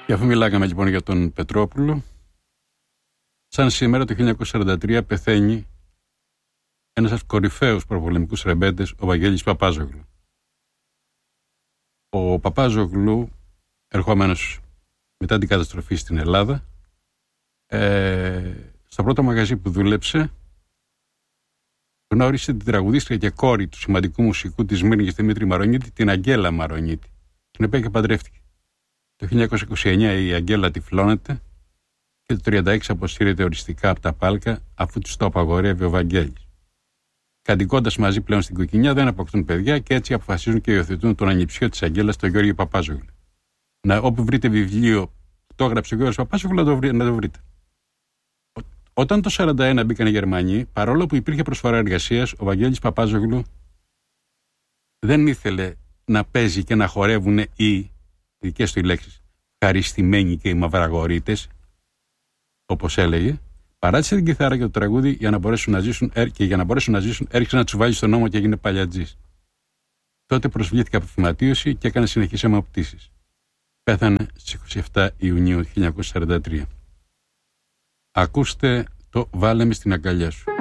Και αφού μιλάγαμε λοιπόν για τον Πετρόπουλο, σαν σήμερα το 1943 πεθαίνει ένας από τους κορυφαίους προπολεμικούς ρεμπέτες, ο Βαγγέλης Παπάζογλου. Ο Παπάζογλου, ερχόμενος μετά την καταστροφή στην Ελλάδα, στο πρώτο μαγαζί που δούλεψε, γνώρισε την τραγουδίστρια και κόρη του σημαντικού μουσικού της Σμύρνης Δημήτρη Μαρονίτη, την Αγγέλα Μαρονίτη, την οποία και παντρεύτηκε. Το 1929 η Αγγέλα τυφλώνεται και το 1936 αποσύρεται οριστικά από τα πάλκα, αφού τους το απαγορεύει ο Βαγγέλης. Κατοικώντας μαζί πλέον στην Κοκκινιά, δεν αποκτούν παιδιά και έτσι αποφασίζουν και υιοθετούν τον ανιψιό της Αγγέλας, τον Γιώργο Παπάζογλου. Όπου βρείτε βιβλίο που το έγραψε ο Γιώργος Παπάζογλου, να το βρείτε. Όταν το 1941 μπήκαν οι Γερμανοί, παρόλο που υπήρχε προσφορά εργασίας, ο Βαγγέλης Παπάζογλου δεν ήθελε να παίζει και να χορεύουν οι δικές του λέξεις ευχαριστημένοι και οι μαυραγορείτες, όπως έλεγε. Παράτησε την κιθάρα και το τραγούδι για να μπορέσουν να ζήσουν, και για να μπορέσουν να ζήσουν έριξε να τους βάλει στον νόμο και έγινε παλιατζής. Τότε προσβλήθηκε από φυματίωση και έκανε συνεχείς αιμοπτήσεις. Πέθανε στις 27 Ιουνίου 1943. Ακούστε το «Βάλε με στην αγκαλιά σου».